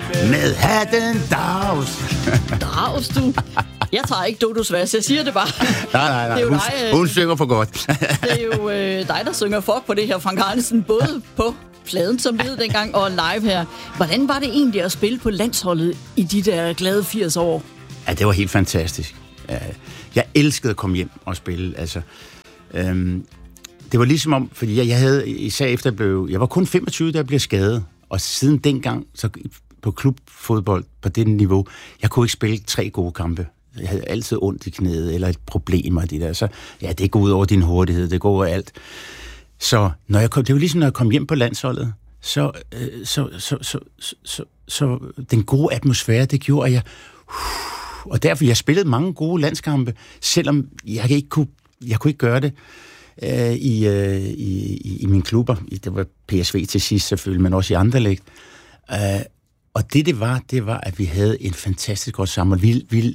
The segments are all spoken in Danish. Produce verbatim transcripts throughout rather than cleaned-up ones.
med hatten Dags. Dags, du. Jeg tager ikke Dodos vas, jeg siger det bare. Nej, nej, nej. Hun, dig, hun synger for godt. Det er jo øh, dig, der synger for på det her, Frank Arnesen, både på pladen, som det hed dengang, og live her. Hvordan var det egentlig at spille på landsholdet i de der glade firs år? Ja, det var helt fantastisk. Jeg elskede at komme hjem og spille. Altså, øhm, det var ligesom om, fordi jeg, jeg havde, især efter jeg blev, jeg var kun femogtyve, da jeg blev skadet, og siden dengang, så på klubfodbold på det niveau, jeg kunne ikke spille tre gode kampe. Jeg havde altid ondt i knæet, eller et problem og det der. Så ja, det går ud over din hurtighed, det går over alt. Så når jeg kom, det var ligesom, når jeg kom hjem på landsholdet, så, øh, så, så, så, så, så, så den gode atmosfære, det gjorde, at jeg... Uh, og derfor, jeg spillede mange gode landskampe, selvom jeg ikke kunne, jeg kunne ikke gøre det øh, i, øh, i, i mine klubber. Det var P S V til sidst selvfølgelig, men også i Anderlecht. Øh, og det, det var, det var, at vi havde en fantastisk godt sammen. Vi, vi,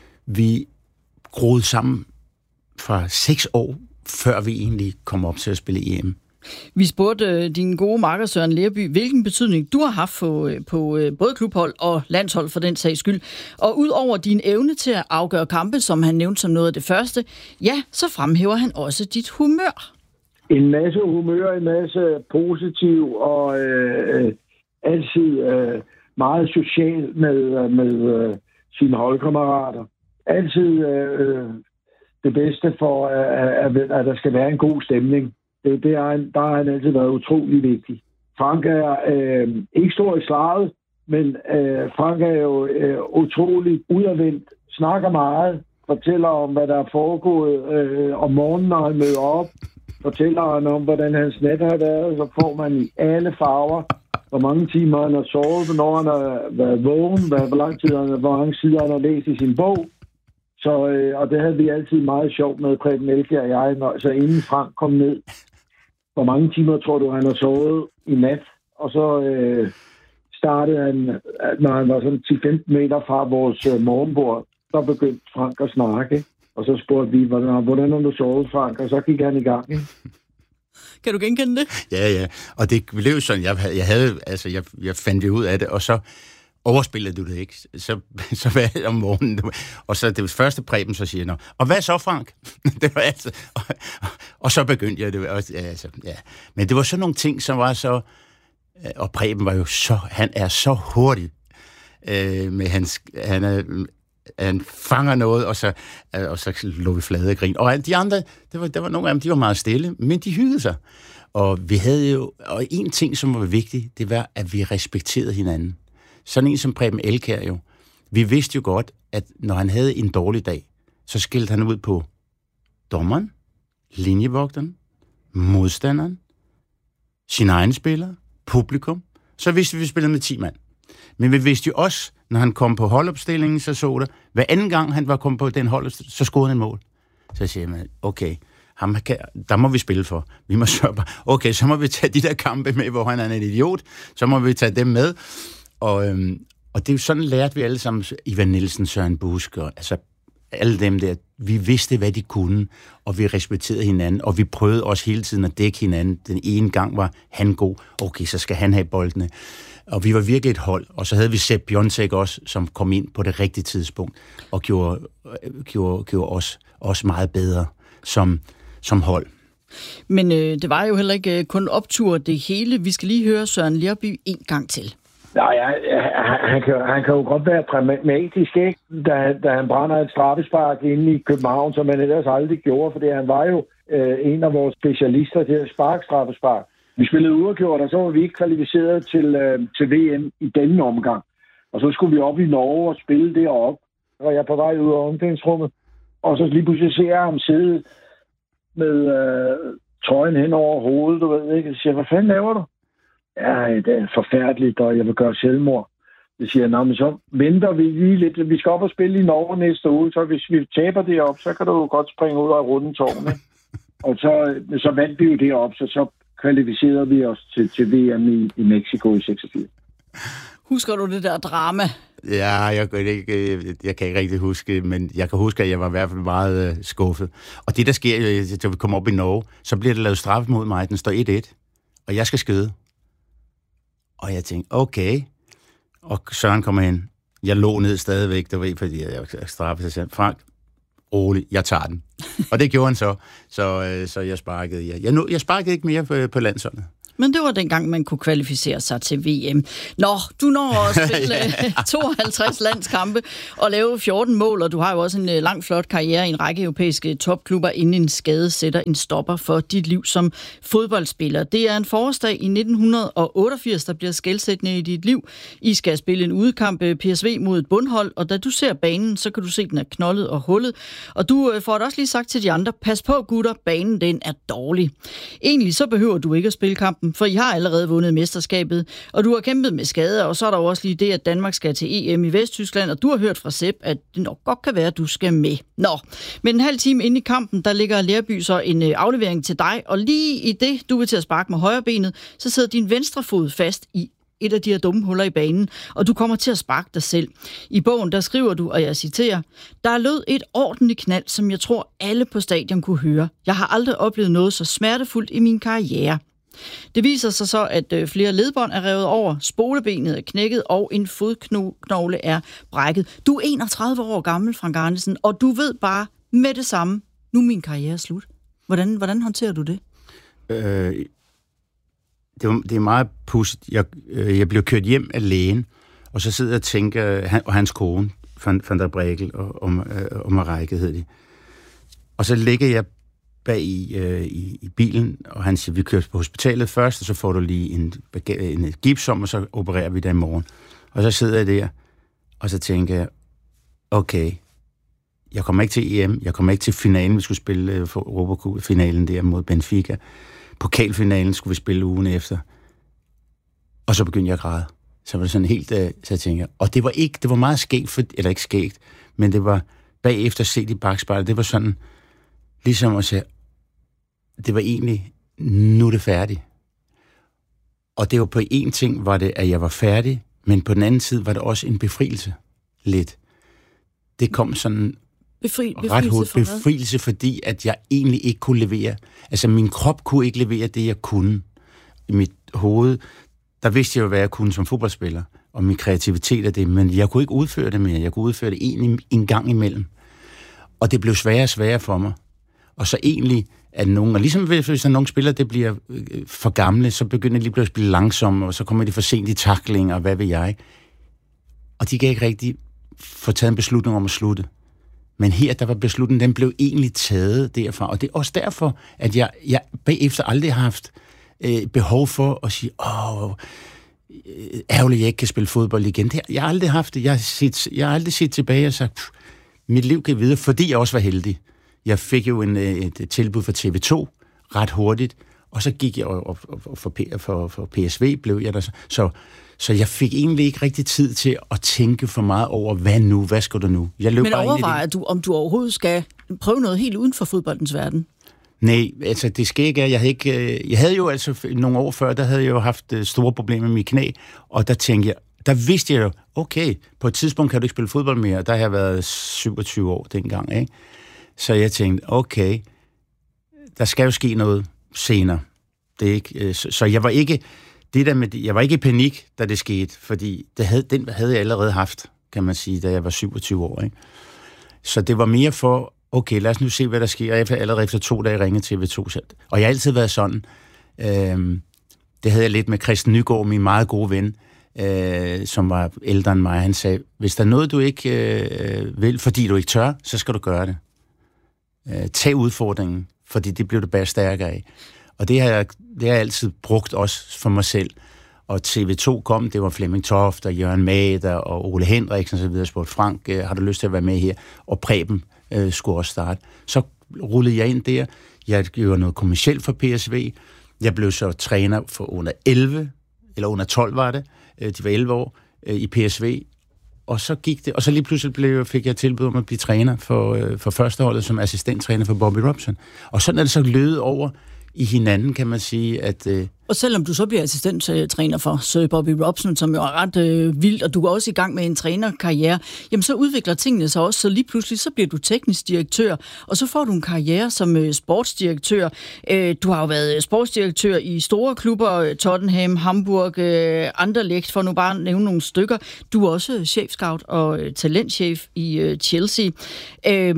vi groede sammen fra seks år, før vi egentlig kom op til at spille E M. Vi spurgte din gode makker Søren Lerby, hvilken betydning du har haft på, på både klubhold og landshold for den sags skyld. Og ud over din evne til at afgøre kampe, som han nævnte som noget af det første, ja, så fremhæver han også dit humør. En masse humør, en masse positiv og øh, altid øh, meget social med, med øh, sine holdkammerater. Altid øh, det bedste for, at, at der skal være en god stemning. Det, det er, der har han altid været utrolig vigtig. Frank er øh, ikke stor i slaget, men øh, Frank er jo øh, utrolig udadvendt, snakker meget, fortæller om, hvad der er foregået øh, om morgenen, når han møder op, fortæller han om, hvordan hans net har været, så får man i alle farver, hvor mange timer han har sovet, hvornår han har været vågen, hvor lang tid han, hvor mange sider han har læst i sin bog. Så, øh, og det havde vi altid meget sjovt med, Preben Elkjær og jeg, når, så inden Frank kom ned. Hvor mange timer tror du, han har sovet i nat? Og så øh, startede han, når han var sådan ti til femten meter fra vores øh, morgenbord, så begyndte Frank at snakke. Og så spurgte vi, hvordan, hvordan har du sovet, Frank? Og så gik han i gang. Ikke? Kan du genkende det? Ja, ja. Og det blev sådan, jeg, jeg havde, altså, jeg, jeg fandt det ud af det, og så overspillede du det ikke. Så, så var det om morgenen. Og så det første Preben, så siger jeg, og hvad så, Frank? Det var altså, og, og så begyndte jeg det. Og, altså, ja. Men det var sådan nogle ting, som var så, og Preben var jo så, han er så hurtig øh, med hans, han, er, han fanger noget, og så, og så lå vi flade og grin. Og de andre, det var, der var nogle af dem, de var meget stille, men de hyggede sig. Og vi havde jo, og en ting, som var vigtig, det var, at vi respekterede hinanden. Sådan en som Preben Elkjær jo. Vi vidste jo godt, at når han havde en dårlig dag, så skældte han ud på dommeren, linjevogteren, modstanderen, sine egne spillere, publikum. Så vidste vi, at vi spillede med ti mand. Men vi vidste jo også, når han kom på holdopstillingen, så så der, hver anden gang han var kommet på den holdopstilling, så scorede han en mål. Så siger man, okay, ham kan, der må vi spille for. Vi må sørge bare, okay, så må vi tage de der kampe med, hvor han er en idiot, så må vi tage dem med. Og, øhm, og det er jo sådan, lærte vi alle sammen, Ivan Nielsen, Søren Busk, og altså alle dem der, vi vidste, hvad de kunne, og vi respekterede hinanden, og vi prøvede også hele tiden at dække hinanden. Den ene gang var han god, okay, så skal han have boldene. Og vi var virkelig et hold, og så havde vi Sepp Piontek også, som kom ind på det rigtige tidspunkt, og gjorde, gjorde, gjorde os, os meget bedre som, som hold. Men øh, det var jo heller ikke kun optur det hele. Vi skal lige høre Søren Lerby en gang til. Nej, ja, han, kan, han kan jo godt være pragmatisk, ikke? Da, da han brænder et straffespark inde i København, som han ellers aldrig gjorde, fordi han var jo øh, en af vores specialister til at sparke straffespark. Vi spillede uafgjort, og så var vi ikke kvalificeret til, øh, til V M i denne omgang. Og så skulle vi op i Norge og spille deroppe, og jeg er på vej ud af omklædningsrummet. Og så lige pludselig ser jeg ham sidde med øh, trøjen hen over hovedet, du ved ikke. Så siger jeg, hvad fanden laver du? Ja, det er forfærdeligt, og jeg vil gøre selvmord. Det siger jeg, men så venter vi lige lidt. Vi skal op og spille i Norge næste uge, så hvis vi taber det op, så kan du godt springe ud af Rundetårn. Og så, så vandt vi jo det op, så så kvalificerede vi os til, til V M i, i Mexico i seksogfirs. Husker du det der drama? Ja, jeg, jeg, jeg kan ikke rigtig huske, men jeg kan huske, at jeg var i hvert fald meget uh, skuffet. Og det, der sker, da vi kommer op i Norge, så bliver der lavet straffe mod mig. Den står et et, og jeg skal skyde. Og jeg tænkte, okay. Og Søren kommer hen. Jeg lå ned stadigvæk, du ved, fordi jeg var straffet sig selv. Frank, rolig, jeg tager den. Og det gjorde han så. Så, øh, så jeg sparkede. Jeg, jeg, jeg sparkede ikke mere på, på landsholdet. Men det var dengang, man kunne kvalificere sig til V M. Nå, du når at spille ja. tooghalvtreds landskampe og lave fjorten mål, og du har jo også en lang, flot karriere i en række europæiske topklubber, inden en skade sætter en stopper for dit liv som fodboldspiller. Det er en forårsdag i nitten otteogfirs, der bliver skelsættende i dit liv. I skal spille en udekamp P S V mod et bundhold, og da du ser banen, så kan du se, at den er knoldet og hullet. Og du får det også lige sagt til de andre, pas på gutter, banen den er dårlig. Egentlig så behøver du ikke at spille kampen, for I har allerede vundet mesterskabet, og du har kæmpet med skader, og så er der jo også lige det, at Danmark skal til E M i Vesttyskland, og du har hørt fra Sepp, at det nok godt kan være, at du skal med. Nå, men en halv time inde i kampen, der ligger Lerby så en aflevering til dig, og lige i det, du vil til at sparke med højre benet, så sidder din venstre fod fast i et af de her dumme huller i banen, og du kommer til at sparke dig selv. I bogen, der skriver du, og jeg citerer, der lød et ordentligt knald, som jeg tror alle på stadion kunne høre. Jeg har aldrig oplevet noget så smertefuldt i min karriere. Det viser sig så, at flere ledbånd er revet over, spolebenet er knækket, og en fodknogle er brækket. Du er enogtredive år gammel, Frank Arnesen, og du ved bare med det samme, nu er min karriere slut. Hvordan, hvordan håndterer du det? Øh, det, var, det er meget pudsigt. Jeg, øh, jeg blev kørt hjem af lægen, og så sidder jeg og tænker, han, og hans kone, Van, Van der Brekel og, og, og Mareike hed de. Og så ligger jeg bag i, øh, i, i bilen, og han siger, vi kører på hospitalet først, og så får du lige en, en gips om, og så opererer vi der i morgen. Og så sidder jeg der, og så tænker jeg, okay, jeg kommer ikke til E M, jeg kommer ikke til finalen, vi skulle spille for Europacup-finalen der mod Benfica. Pokalfinalen skulle vi spille ugen efter. Og så begyndte jeg at græde. Så var det sådan helt, øh, så jeg tænker, og det var ikke, det var meget skægt, for, eller ikke skægt, men det var bagefter set i bakspejlet, det var sådan, ligesom at sige, det var egentlig, nu er det færdigt. Og det var på en ting, var det, at jeg var færdig, men på den anden side var det også en befrielse. Lidt. Det kom sådan Befri, ret hurtigt. For befrielse, fordi at jeg egentlig ikke kunne levere. Altså, min krop kunne ikke levere det, jeg kunne. I mit hoved, der vidste jeg jo, hvad jeg kunne som fodboldspiller, og min kreativitet er det, men jeg kunne ikke udføre det mere. Jeg kunne udføre det en, en gang imellem. Og det blev sværere og sværere for mig. Og så egentlig, at nogen, og ligesom hvis der nogle spillere, det bliver for gamle, så begynder de lige pludselig at blive langsomme, og så kommer de for sent i tackling, og hvad ved jeg. Og de kan ikke rigtig få taget en beslutning om at slutte. Men her, der var beslutningen, den blev egentlig taget derfra. Og det er også derfor, at jeg, jeg bagefter aldrig har haft øh, behov for at sige, åh, ærgerligt, jeg ikke kan spille fodbold igen. Det, jeg har aldrig haft det. Jeg har, set, jeg har aldrig set tilbage og sagt, mit liv kan videre, fordi jeg også var heldig. Jeg fik jo en, et tilbud fra T V to ret hurtigt, og så gik jeg, og, og, og for, for, for P S V blev jeg der. Så, så jeg fik egentlig ikke rigtig tid til at tænke for meget over, hvad nu, hvad skal du nu? Jeg løb Men bare overvejer du, om du overhovedet skal prøve noget helt uden for fodboldens verden? Nej, altså det skal ikke. Jeg havde, ikke, jeg havde jo altså nogle år før, der havde jeg jo haft store problemer med mit knæ, og der tænkte jeg, der vidste jeg jo, okay, på et tidspunkt kan du ikke spille fodbold mere. Der har jeg været syvogtyve år dengang, ikke? Så jeg tænkte, okay, der skal jo ske noget senere. Det er ikke, så, så jeg var ikke, det der med, jeg var ikke i panik, da det skete, fordi det havde, den havde jeg allerede haft, kan man sige, da jeg var syvogtyve år, ikke? Så det var mere for, okay, lad os nu se, hvad der sker. Og jeg allerede efter to dage ringede til T V to selv. Og jeg har altid været sådan, øhm, det havde jeg lidt med Christian Nygaard, min meget gode ven, øh, som var ældre end mig. Han sagde, hvis der er noget, du ikke øh, vil, fordi du ikke tør, så skal du gøre det. Øh, tag udfordringen, fordi det bliver du bare stærkere af. Og det har, jeg, det har jeg altid brugt også for mig selv. Og T V to kom, det var Flemming Toft og Jørgen Mader og Ole Henriksen og så videre. Spurgte Frank, øh, har du lyst til at være med her? Og Preben øh, skulle også starte. Så rullede jeg ind der. Jeg gjorde noget kommercielt for P S V. Jeg blev så træner for under elleve, eller under tolv var det. De var elleve år øh, i P S V. Og så gik det, og så lige pludselig blev, fik jeg tilbud om at blive træner for, øh, for førsteholdet som assistenttræner for Bobby Robson. Og sådan er det så løbet over i hinanden, kan man sige. At, øh... Og selvom du så bliver assistenttræner for Sir Bobby Robson, som jo er ret øh, vildt, og du er også i gang med en trænerkarriere, jamen så udvikler tingene sig også, så lige pludselig så bliver du teknisk direktør, og så får du en karriere som øh, sportsdirektør. Øh, du har jo været sportsdirektør i store klubber, Tottenham, Hamburg, øh, Anderlecht, for nu bare at nævne nogle stykker. Du er også chefscout og øh, talentchef i øh, Chelsea. Øh,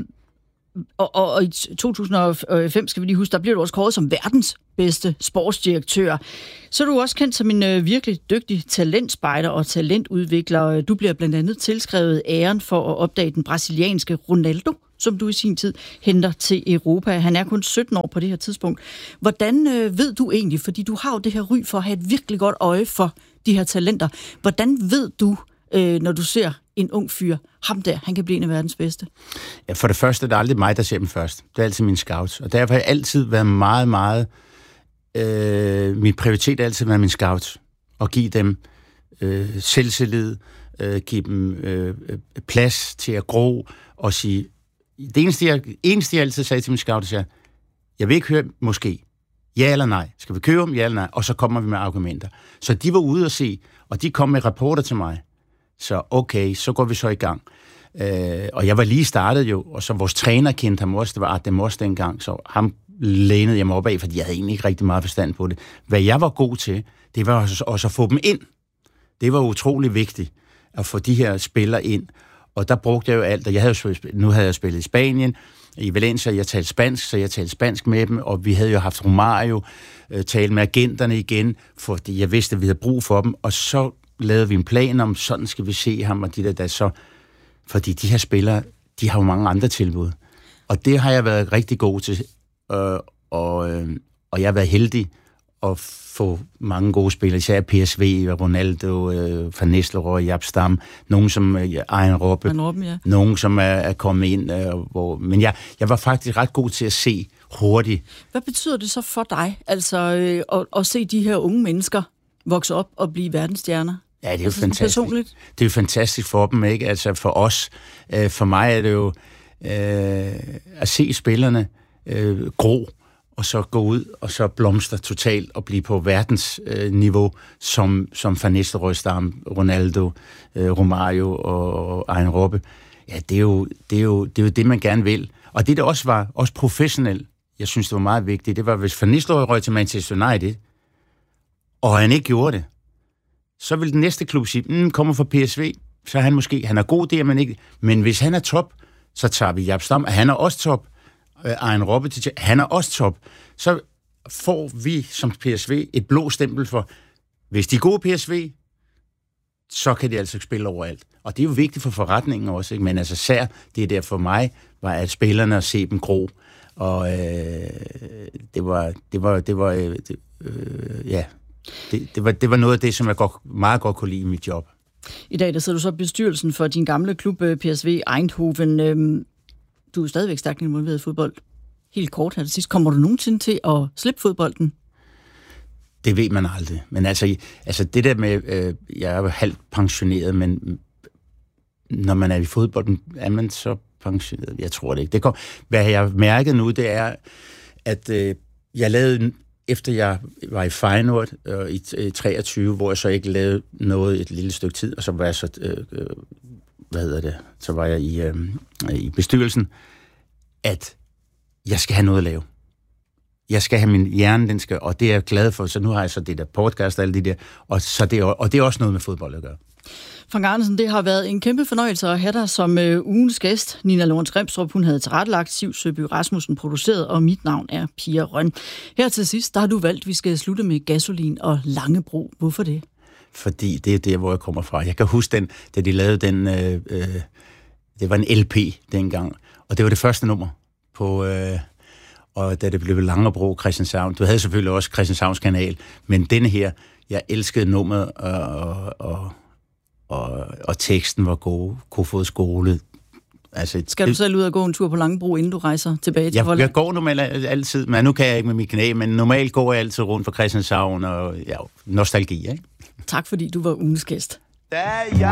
Og, og, og i to tusind og fem, skal vi lige huske, der bliver du også kåret som verdens bedste sportsdirektør. Så er du også kendt som en øh, virkelig dygtig talentspejder og talentudvikler. Du bliver blandt andet tilskrevet æren for at opdage den brasilianske Ronaldo, som du i sin tid henter til Europa. Han er kun sytten år på det her tidspunkt. Hvordan øh, ved du egentlig, fordi du har jo det her ry for at have et virkelig godt øje for de her talenter, hvordan ved du, øh, når du ser en ung fyr, ham der, han kan blive en af verdens bedste? Ja, for det første, det er aldrig mig, der ser dem først. Det er altid mine scouts. Og derfor har jeg altid været meget, meget... Øh, min prioritet har altid været mine scouts. Og give dem øh, selvtillid, øh, give dem øh, plads til at gro, og sige... Det eneste, jeg, eneste, jeg altid sagde til mine scouts, er, jeg vil ikke høre måske. Ja eller nej. Skal vi købe dem? Ja eller nej? Og så kommer vi med argumenter. Så de var ude og se, og de kom med rapporter til mig. Så okay, så går vi så i gang. Øh, og jeg var lige startet jo, og så vores træner kendte ham også, det var Artem også dengang, så ham lænede jeg mig op af, fordi jeg havde egentlig ikke rigtig meget forstand på det. Hvad jeg var god til, det var også, også at få dem ind. Det var utrolig vigtigt, at få de her spillere ind. Og der brugte jeg jo alt, og jeg havde jo, nu havde jeg spillet i Spanien, i Valencia, jeg talte spansk, så jeg talte spansk med dem, og vi havde jo haft Romario, øh, talt med agenterne igen, fordi jeg vidste, at vi havde brug for dem, og så lavede vi en plan om, sådan skal vi se ham, og de der, der så... Fordi de her spillere, de har jo mange andre tilbud. Og det har jeg været rigtig god til, øh, og, øh, og jeg har været heldig at få mange gode spillere, især P S V, Ronaldo, øh, Van Nistelrooy, Jaap Stam, nogen som øh, Arjen Robben, ja. Nogen som er, er kommet ind. Øh, hvor, men jeg, jeg var faktisk ret god til at se hurtigt. Hvad betyder det så for dig, altså øh, at, at se de her unge mennesker vokse op og blive verdensstjerner? Ja, det er jo altså, fantastisk. Personligt? Det er jo fantastisk for dem, ikke? Altså for os, øh, for mig er det jo øh, at se spillerne øh, gro, og så gå ud, og så blomstre totalt, og blive på verdensniveau, øh, som, som Van Nistelrooy, Stam, Ronaldo, øh, Romario og Arjen Robben. Ja, det er, jo, det, er jo, det er jo det, man gerne vil. Og det, der også var, også professionelt, jeg synes, det var meget vigtigt, det var, hvis Van Nistelrooy røg til Manchester United, og han ikke gjorde det, så vil den næste klub sige, mm, kommer fra P S V, så er han måske, han er god der, men ikke. Men hvis han er top, så tager vi Jaap Stam, han er også top. Arjen Robben, han er også top. Så får vi som P S V et blå stempel for, hvis de er gode P S V, så kan de altså spille overalt. Og det er jo vigtigt for forretningen også, ikke? Men altså sær, det er der for mig, var at spillerne at se dem gro. Og øh, det var, det var, det var, øh, det, øh, ja... Det, det, var, det var noget af det, som jeg godt, meget godt kunne lide i mit job. I dag der sidder du så i bestyrelsen for din gamle klub P S V Eindhoven. Du er stadigvæk stærkt involveret i fodbold. Helt kort her til sidst. Kommer du nogensinde til at slippe fodbolden? Det ved man aldrig. Men altså, altså det der med, øh, jeg er jo halvt pensioneret, men når man er i fodbolden, er man så pensioneret? Jeg tror det ikke. Det kom, hvad jeg har mærket nu, det er, at øh, jeg lavede... Efter jeg var i Feyenoord øh, i treogtyve, hvor jeg så ikke lavede noget et lille stykke tid, og så var jeg så, øh, øh, hvad hedder det, så var jeg i, øh, i bestyrelsen, at jeg skal have noget at lave. Jeg skal have min hjerne, den skal, og det er jeg glad for, så nu har jeg så det der podcast og alle de der, og, så det, og det er også noget med fodbold at gøre. Frank Arnesen, det har været en kæmpe fornøjelse at have dig som øh, ugens gæst. Nina Lorentz Grimstrup, hun havde tilrettelagt, Siv Søby Rasmussen produceret, og mit navn er Pia Røn. Her til sidst, der har du valgt, at vi skal slutte med Gasolin og Langebro. Hvorfor det? Fordi det er der, hvor jeg kommer fra. Jeg kan huske, den, da de lavede den, øh, øh, det var en L P dengang, og det var det første nummer på... Øh, og da det blev Langebro, Christianshavn, du havde selvfølgelig også Christianshavns kanal, men denne her, jeg elskede nummeret, og, og, og Og, og teksten var god. Kofod skole. Altså, Skal du det, selv ud og gå en tur på Langebro, inden du rejser tilbage til Holland? Jeg går normalt altid, men nu kan jeg ikke med mit knæ, men normalt går jeg altid rundt for Christianshavn og ja, nostalgi, ikke? Tak fordi du var ugens gæst.